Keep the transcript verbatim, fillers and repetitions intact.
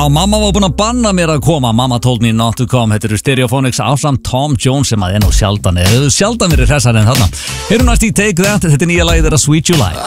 mamma var búin að banna mér að koma. Mamma told me not to come. Þetta eru Stereophonics ásamt Tom Jones sem að er nú sjaldan eða sjaldan verið hressar en þarna. Heyrum næst í Take That. Þetta er nýja lagið þeirra Sweet July.